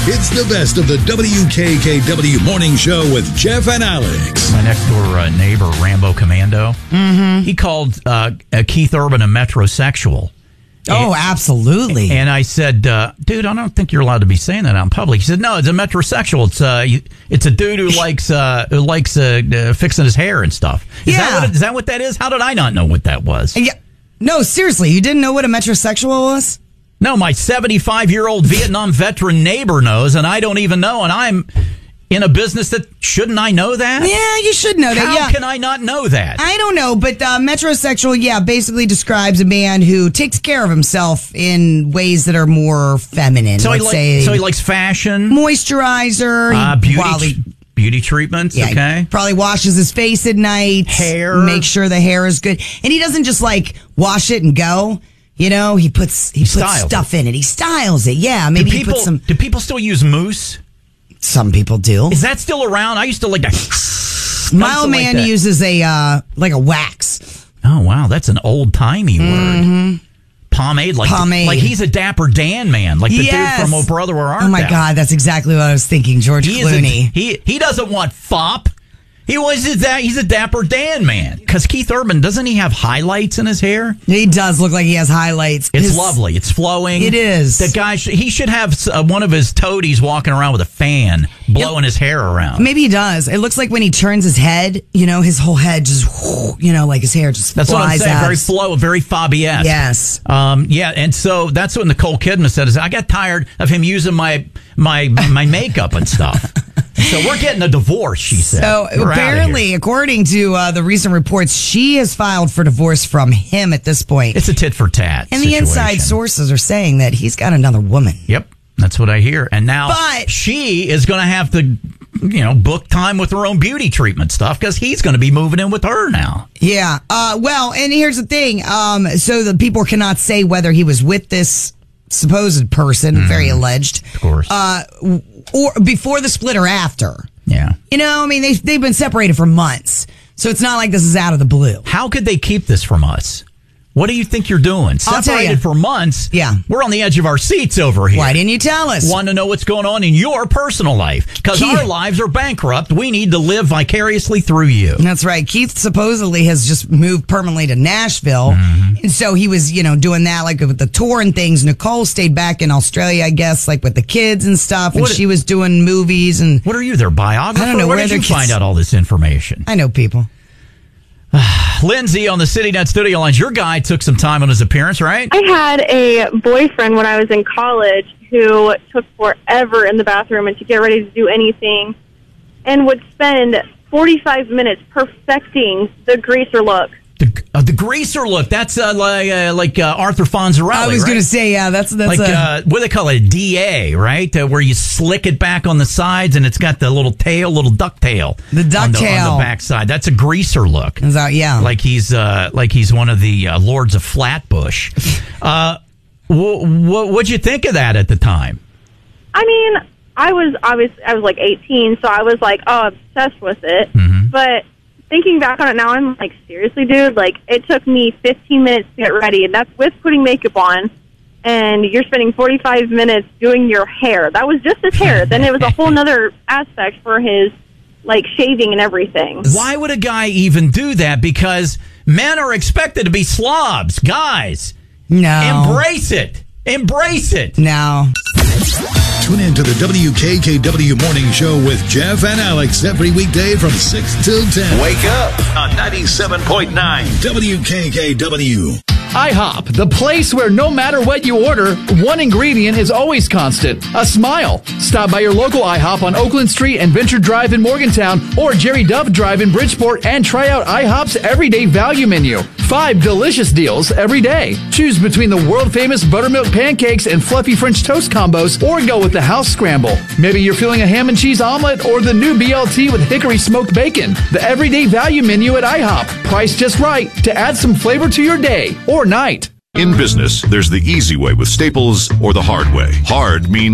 It's the best of the WKKW Morning Show with Jeff and Alex. My next door neighbor, Rambo Commando, he called Keith Urban a metrosexual. Oh, absolutely. And I said, dude, I don't think you're allowed to be saying that out in public. He said, no, it's a metrosexual. It's a dude who likes fixing his hair and stuff. Is that what that is? How did I not know what that was? Yeah. No, seriously, you didn't know what a metrosexual was? No, my 75-year-old Vietnam veteran neighbor knows, and I don't even know, and I'm in a business that, shouldn't I know that? Yeah, you should know that. How can I not know that? I don't know, but metrosexual, basically describes a man who takes care of himself in ways that are more feminine. So he likes fashion, moisturizer, beauty treatments. Yeah, okay, he probably washes his face at night, hair, make sure the hair is good, and he doesn't just wash it and go. You know, he puts stuff in it. He styles it. Yeah, maybe he puts some. Do people still use mousse? Some people do. Is that still around? I used to like that. My man uses a wax. Oh wow, that's an old timey word. Pomade, like he's a Dapper Dan man, like the dude from Oh Brother Where Art Thou. Oh my God, that's exactly what I was thinking. George Clooney. He doesn't want fop. He's a Dapper Dan man. Because Keith Urban, doesn't he have highlights in his hair? He does look like he has highlights. It's lovely. It's flowing. It is. The guy, he should have one of his toadies walking around with a fan blowing his hair around. Maybe he does. It looks like when he turns his head, his whole head just, like his hair just flies out. That's what I'm saying. Very Fabi-esque. Yes. And so that's what Nicole Kidman said. Is I got tired of him using my makeup and stuff. So we're getting a divorce, she said. So apparently, according to the recent reports, she has filed for divorce from him at this point. It's a tit for tat And situation. the inside sources are saying that he's got another woman. Yep, that's what I hear. And now she is going to have to, book time with her own beauty treatment stuff because he's going to be moving in with her now. Yeah. And here's the thing. So the people cannot say whether he was with this supposed person, very alleged. Of course. Or before the split or after. Yeah. They've been separated for months. So it's not like this is out of the blue. How could they keep this from us? What do you think you're doing? Separated for months. Yeah. We're on the edge of our seats over here. Why didn't you tell us? Want to know what's going on in your personal life? Because our lives are bankrupt. We need to live vicariously through you. That's right. Keith supposedly has just moved permanently to Nashville. And so he was, doing that with the tour and things. Nicole stayed back in Australia, I guess, with the kids and stuff. And she was doing movies. And what are you, their biographer? I don't know. Where did you find out all this information? I know people. Lindsay on the CityNet studio lines. Your guy took some time on his appearance, right? I had a boyfriend when I was in college who took forever in the bathroom and to get ready to do anything and would spend 45 minutes perfecting the greaser look. The greaser look. That's like Arthur Fonzarelli. I was going to say, that's like what do they call it? A DA, right? Where you slick it back on the sides and it's got the little duck tail. The duck tail on the back side. That's a greaser look. Yeah. Like he's one of the lords of Flatbush. What'd you think of that at the time? I was 18, so I was obsessed with it. But thinking back on it now, I'm like, seriously, dude? It took me 15 minutes to get ready, and that's with putting makeup on, and you're spending 45 minutes doing your hair. That was just his hair. Then it was a whole nother aspect for his, shaving and everything. Why would a guy even do that? Because men are expected to be slobs. Guys, no. Embrace it. Embrace it. No. Tune in to the WKKW Morning Show with Jeff and Alex every weekday from 6 till 10. Wake up on 97.9 WKKW. IHOP, the place where no matter what you order, one ingredient is always constant: a smile. Stop by your local IHOP on Oakland Street and Venture Drive in Morgantown or Jerry Dove Drive in Bridgeport and try out IHOP's everyday value menu. 5 delicious deals every day. Choose between the world-famous buttermilk pancakes and fluffy French toast combos or go with the house scramble. Maybe you're feeling a ham and cheese omelet or the new BLT with hickory smoked bacon. The everyday value menu at IHOP. Priced just right to add some flavor to your day or night. In business, there's the easy way with Staples or the hard way. Hard means